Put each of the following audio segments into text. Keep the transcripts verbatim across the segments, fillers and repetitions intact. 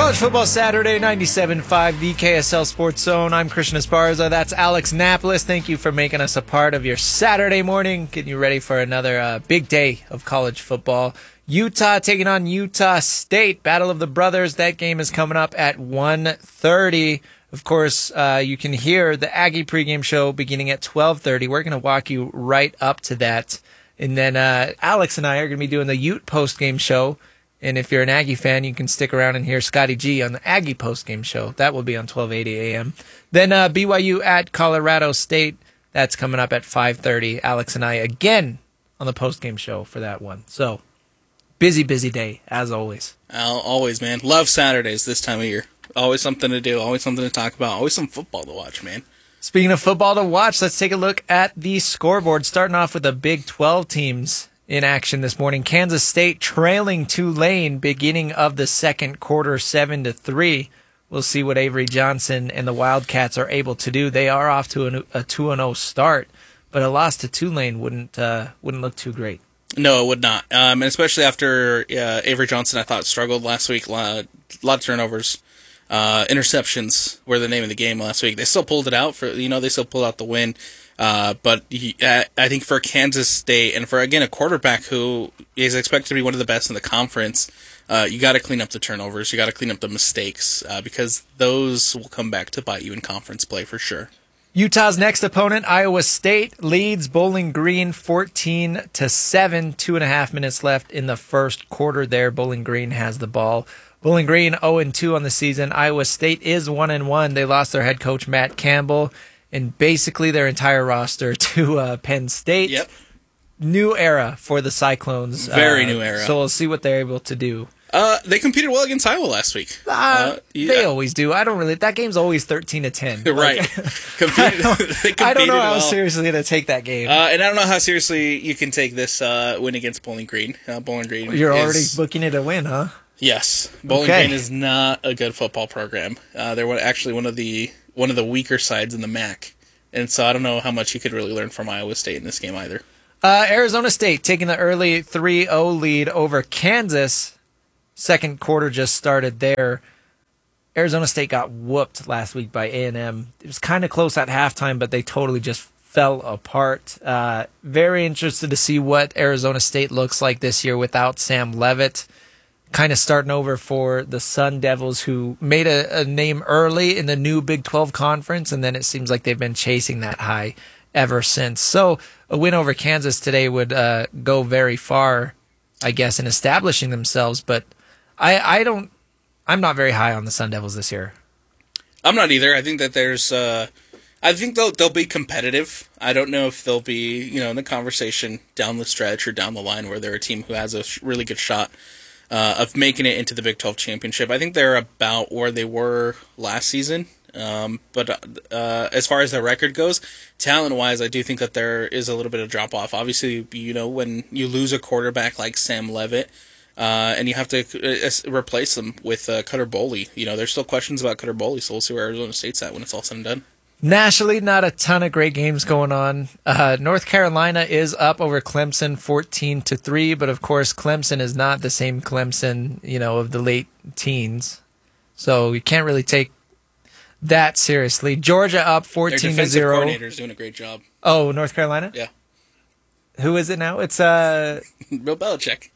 College Football Saturday, ninety-seven point five, the K S L Sports Zone. I'm Christian Esparza. That's Alex Napolis. Thank you for making us a part of your Saturday morning, getting you ready for another uh, big day of college football. Utah taking on Utah State, Battle of the Brothers. That game is coming up at one thirty. Of course, uh, you can hear the Aggie pregame show beginning at twelve thirty. We're going to walk you right up to that. And then uh, Alex and I are going to be doing the Ute postgame show. And if you're an Aggie fan, you can stick around and hear Scotty G on the Aggie postgame show. That will be on twelve eighty a.m. Then uh, B Y U at Colorado State. That's coming up at five thirty. Alex and I again on the postgame show for that one. So, busy, busy day, as always. Uh, always, man. Love Saturdays this time of year. Always something to do. Always something to talk about. Always some football to watch, man. Speaking of football to watch, let's take a look at the scoreboard. Starting off with the Big twelve teams in action this morning. Kansas State trailing Tulane beginning of the second quarter, seven to three. We'll see what Avery Johnson and the Wildcats are able to do. They are off to a two and oh start, but a loss to Tulane wouldn't uh, wouldn't look too great. No, it would not. Um, and especially after uh, Avery Johnson, I thought, struggled last week. A lot, a lot of turnovers. Uh, interceptions were the name of the game last week. They still pulled it out for, you know, they still pulled out the win. Uh, but he, uh, I think for Kansas State and for, again, a quarterback who is expected to be one of the best in the conference, uh, you got to clean up the turnovers. You got to clean up the mistakes, uh, because those will come back to bite you in conference play for sure. Utah's next opponent, Iowa State, leads Bowling Green fourteen to seven. Two and a half minutes left in the first quarter there. Bowling Green has the ball. Bowling Green oh and two on the season. Iowa State is one and one. They lost their head coach, Matt Campbell, and basically their entire roster to uh, Penn State. Yep. New era for the Cyclones. Very uh, new era. So we'll see what they're able to do. Uh, they competed well against Iowa last week. Uh, uh, yeah. They always do. I don't really. That game's always thirteen to ten. Right. Like, competed, I, don't, they I don't know how well. seriously to take that game. Uh, and I don't know how seriously you can take this uh, win against Bowling Green. Uh, Bowling Green. You're is, already booking it a win, huh? Yes, Bowling Okay. Green is not a good football program. Uh, they're one, actually one of the one of the weaker sides in the M A C, and so I don't know how much you could really learn from Iowa State in this game either. Uh, Arizona State taking the early three oh lead over Kansas. Second quarter just started there. Arizona State got whooped last week by A and M. It was kind of close at halftime, but they totally just fell apart. Uh, very interested to see what Arizona State looks like this year without Sam Leavitt. Kind of starting over for the Sun Devils, who made a, a name early in the new Big twelve conference, and then it seems like they've been chasing that high ever since. So a win over Kansas today would uh, go very far, I guess, in establishing themselves. But I, I don't, I'm not very high on the Sun Devils this year. I'm not either. I think that there's, uh, I think they'll they'll be competitive. I don't know if they'll be, you know, in the conversation down the stretch or down the line where they're a team who has a sh- really good shot Uh, of making it into the Big twelve championship. I think they're about where they were last season. Um, but uh, as far as their record goes, talent-wise, I do think that there is a little bit of drop-off. Obviously, you know, when you lose a quarterback like Sam Leavitt, uh, and you have to uh, replace them with uh, Cutter Boley, you know, there's still questions about Cutter Boley, so we'll see where Arizona State's at when it's all said and done. Nationally, not a ton of great games going on. Uh, North Carolina is up over Clemson fourteen to three, but of course Clemson is not the same Clemson, you know, of the late teens. So you can't really take that seriously. Georgia up fourteen to zero. Their defensive coordinator's doing a great job. Oh, North Carolina? Yeah. Who is it now? It's uh Bill Belichick.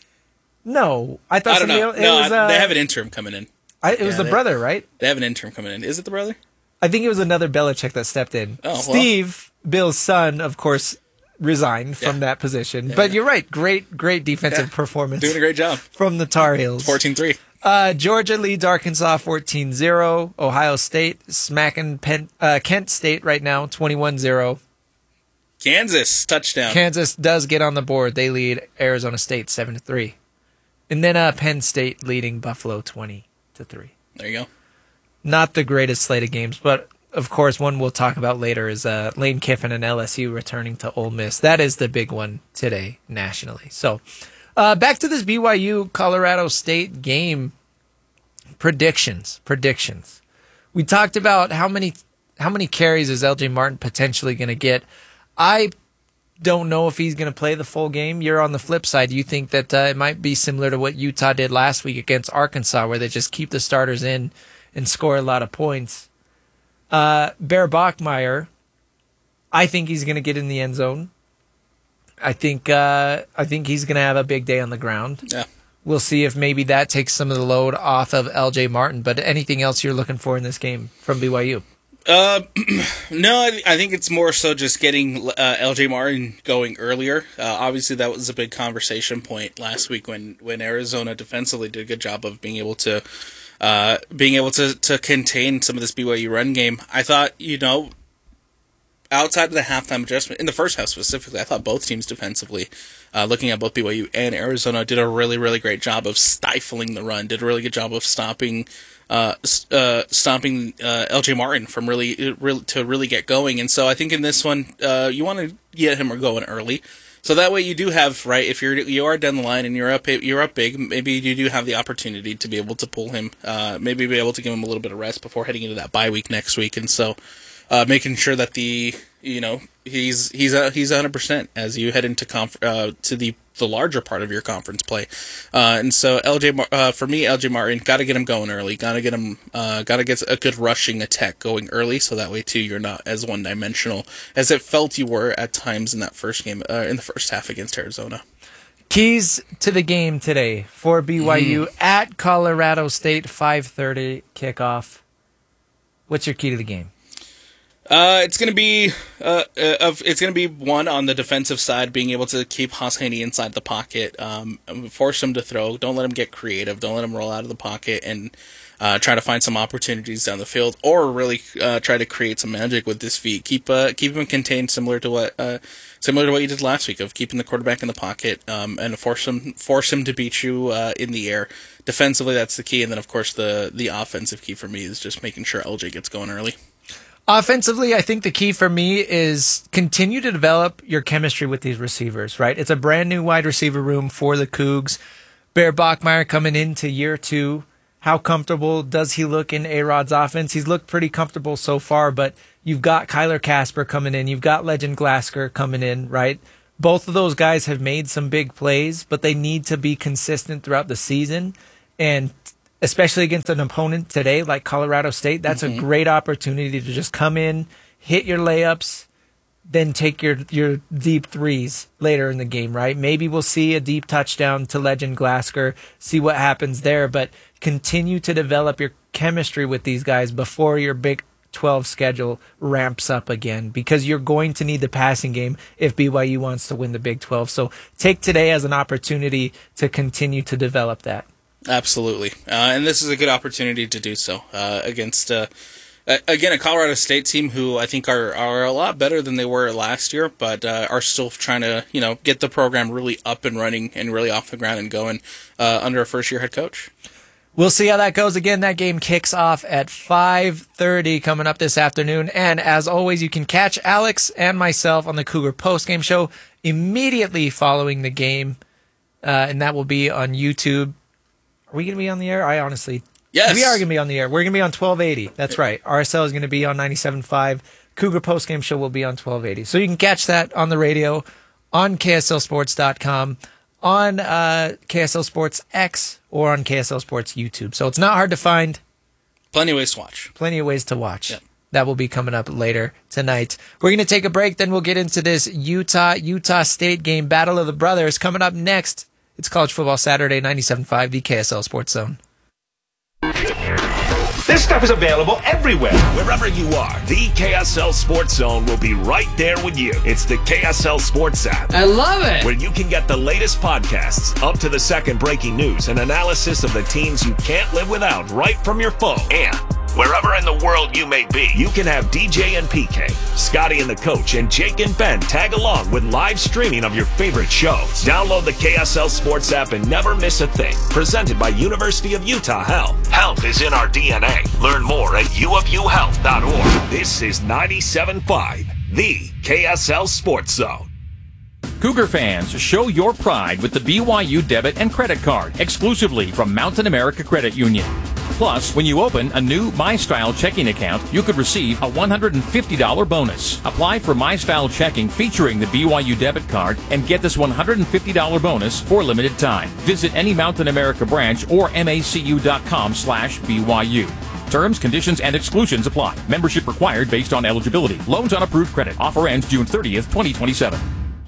No, I thought I don't know. else, it no, was, uh, they have an interim coming in. I, it was Yeah, the they- brother, right? They have an interim coming in. Is it the brother? I think it was another Belichick that stepped in. Oh, well. Steve, Bill's son, of course, resigned from Yeah. that position. Yeah, but yeah. you're right. Great, great defensive Yeah. performance Doing a great job. from the Tar Heels. fourteen three. Uh, Georgia leads Arkansas fourteen zero. Ohio State smacking Penn, uh, Kent State right now twenty-one zero. Kansas, touchdown. Kansas does get on the board. They lead Arizona State seven to three. And then uh, Penn State leading Buffalo twenty to three. There you go. Not the greatest slate of games, but of course, one we'll talk about later is uh, Lane Kiffin and L S U returning to Ole Miss. That is the big one today nationally. So uh, back to this B Y U-Colorado State game. Predictions. Predictions. We talked about how many how many carries is L J Martin potentially going to get. I don't know if he's going to play the full game. You're on the flip side. Do you think that uh, it might be similar to what Utah did last week against Arkansas, where they just keep the starters in and score a lot of points? Uh, Bear Bachmeier, I think he's going to get in the end zone. I think uh, I think he's going to have a big day on the ground. Yeah. We'll see if maybe that takes some of the load off of L J Martin. But anything else you're looking for in this game from B Y U? Uh, no, I, I think it's more so just getting uh, L J Martin going earlier. Uh, obviously, that was a big conversation point last week when, when Arizona defensively did a good job of being able to uh, being able to, to contain some of this B Y U run game. I thought, you know, outside of the halftime adjustment, in the first half specifically, I thought both teams defensively, uh, looking at both B Y U and Arizona, did a really, really great job of stifling the run, did a really good job of stopping uh, uh, stopping uh, L J Martin from really, really to really get going. And so I think in this one, uh, you want to get him going early. So that way you do have, right, if you're you are down the line and you're up you're up big, maybe you do have the opportunity to be able to pull him, uh, maybe be able to give him a little bit of rest before heading into that bye week next week. And so Uh, making sure that the you know he's he's uh, he's one hundred percent as you head into conf- uh, to the the larger part of your conference play, uh, and so L J Mar- uh, for me L J Martin, got to get him going early, got to get him uh, got to get a good rushing attack going early, so that way too you're not as one dimensional as it felt you were at times in that first game uh, in the first half against Arizona. Keys to the game today for B Y U mm. at Colorado State, five thirty kickoff. What's your key to the game? Uh, it's gonna be uh, uh, of it's gonna be one on the defensive side, being able to keep Hosseini inside the pocket, um, force him to throw. Don't let him get creative. Don't let him roll out of the pocket and uh, try to find some opportunities down the field, or really uh, try to create some magic with his feet. Keep uh, keep him contained, similar to what uh, similar to what you did last week of keeping the quarterback in the pocket, um, and force him force him to beat you uh, in the air. Defensively, that's the key, and then of course the the offensive key for me is just making sure L J gets going early. Offensively, I think the key for me is continue to develop your chemistry with these receivers, right? It's a brand new wide receiver room for the Cougs. Bear Bachmeier coming into year two. How comfortable does he look in A-Rod's offense? He's looked pretty comfortable so far, but you've got Kyler Casper coming in. You've got Legend Glasgow coming in, right? Both of those guys have made some big plays, but they need to be consistent throughout the season. And especially against an opponent today like Colorado State, that's mm-hmm. a great opportunity to just come in, hit your layups, then take your, your deep threes later in the game, right? Maybe we'll see a deep touchdown to Legend Glasgow, see what happens there, but continue to develop your chemistry with these guys before your Big twelve schedule ramps up again, because you're going to need the passing game if B Y U wants to win the Big twelve. So take today as an opportunity to continue to develop that. Absolutely. Uh, and this is a good opportunity to do so uh, against, uh, again, a Colorado State team who I think are, are a lot better than they were last year, but uh, are still trying to, you know, get the program really up and running and really off the ground and going uh, under a first-year head coach. We'll see how that goes. Again, that game kicks off at five thirty coming up this afternoon. And as always, you can catch Alex and myself on the Cougar postgame show immediately following the game, uh, and that will be on YouTube. Are we going to be on the air? I honestly... Yes. We are going to be on the air. We're going to be on twelve eighty. That's right. R S L is going to be on ninety-seven point five. Cougar Postgame Show will be on twelve eighty. So you can catch that on the radio, on K S L sports dot com, on uh, K S L Sports X, or on K S L Sports YouTube. So it's not hard to find. Plenty of ways to watch. Plenty of ways to watch. Yep. That will be coming up later tonight. We're going to take a break, then we'll get into this Utah-Utah State game, Battle of the Brothers, coming up next. It's College Football Saturday, ninety-seven point five, the K S L Sports Zone. This stuff is available everywhere. Wherever you are, the K S L Sports Zone will be right there with you. It's the K S L Sports app. I love it. Where you can get the latest podcasts, up to the second breaking news, and analysis of the teams you can't live without right from your phone. And wherever in the world you may be, you can have D J and P K, Scotty and the Coach, and Jake and Ben tag along with live streaming of your favorite shows. Download the K S L Sports app and never miss a thing. Presented by University of Utah Health. Health is in our D N A. Learn more at u of u health dot org. This is ninety-seven point five, the K S L Sports Zone. Cougar fans, show your pride with the B Y U debit and credit card exclusively from Mountain America Credit Union. Plus, when you open a new MyStyle checking account, you could receive a one hundred fifty dollars bonus. Apply for MyStyle checking featuring the B Y U debit card and get this one hundred fifty dollars bonus for limited time. Visit any Mountain America branch or macu.com slash BYU. Terms, conditions, and exclusions apply. Membership required based on eligibility. Loans on approved credit. Offer ends June thirtieth, twenty twenty-seven.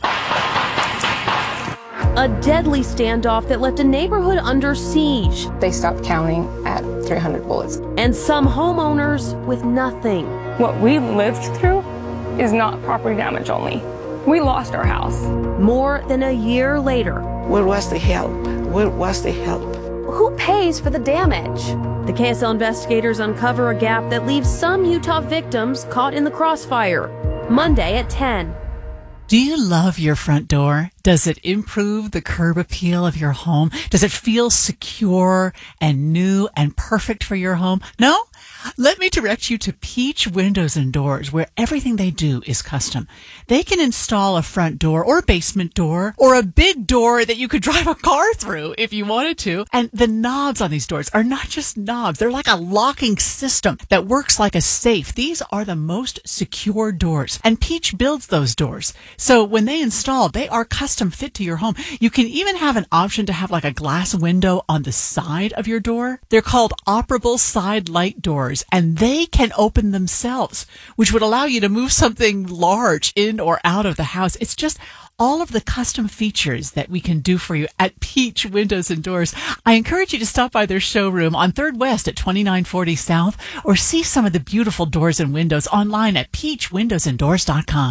A deadly standoff that left a neighborhood under siege. They stopped counting at three hundred bullets. And some homeowners with nothing. What we lived through is not property damage only. We lost our house. More than a year later. Where was the help? Where was the help? Who pays for the damage? The K S L investigators uncover a gap that leaves some Utah victims caught in the crossfire. Monday at ten. Do you love your front door? Does it improve the curb appeal of your home? Does it feel secure and new and perfect for your home? No? Let me direct you to Peach Windows and Doors, where everything they do is custom. They can install a front door or a basement door or a big door that you could drive a car through if you wanted to. And the knobs on these doors are not just knobs. They're like a locking system that works like a safe. These are the most secure doors, and Peach builds those doors. So when they install, they are custom fit to your home. You can even have an option to have like a glass window on the side of your door. They're called operable side light doors, and they can open themselves, which would allow you to move something large in or out of the house. It's just all of the custom features that we can do for you at Peach Windows and Doors. I encourage you to stop by their showroom on third West at twenty-nine forty South, or see some of the beautiful doors and windows online at peach windows and doors dot com.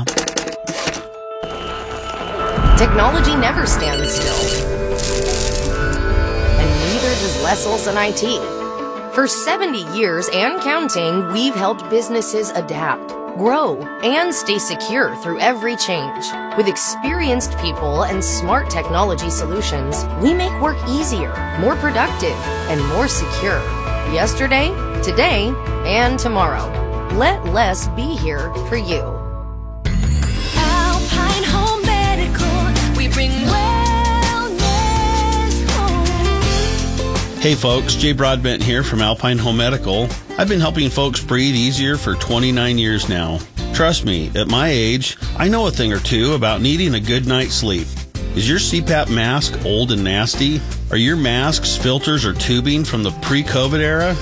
Technology never stands still. And neither does Les Olson I T. For seventy years and counting, we've helped businesses adapt, grow, and stay secure through every change. With experienced people and smart technology solutions, we make work easier, more productive, and more secure. Yesterday, today, and tomorrow. Let Les be here for you. Alpine Home Medical, we bring wellness home. Hey folks, Jay Broadbent here from Alpine Home Medical. I've been helping folks breathe easier for twenty-nine years now. Trust me, at my age, I know a thing or two about needing a good night's sleep. Is your C PAP mask old and nasty? Are your masks, filters, or tubing from the pre-COVID era?